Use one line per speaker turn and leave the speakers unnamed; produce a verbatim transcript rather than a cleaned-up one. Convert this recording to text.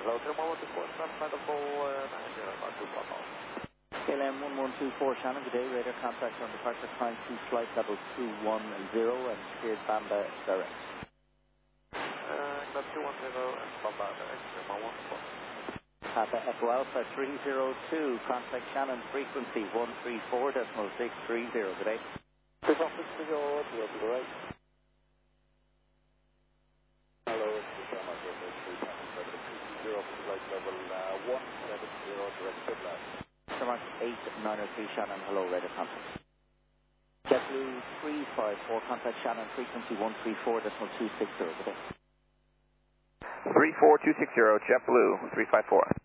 Hello, K L M one one two four, Shannon, medical, uh, nine zero five two four.
K L M one one two four, Shannon, good day. Radar contact on departure time to flight level two one zero and cleared Bamba direct.
Uh, got two one zero and Bamba direct, K L M one one two four.
Papa Echo Alpha three zero two, contact Shannon, frequency one three four decimal six three zero, good day.
This office to your, to your, to the right. Hello, it's the Shannon, three seven seven two zero, flight level uh, one seven zero, direct to left.
Mark eight nine three, Shannon, hello, radar contact. JetBlue three five four, contact Shannon, frequency one three four decimal two six zero, good day.
three four two six zero, JetBlue three five four.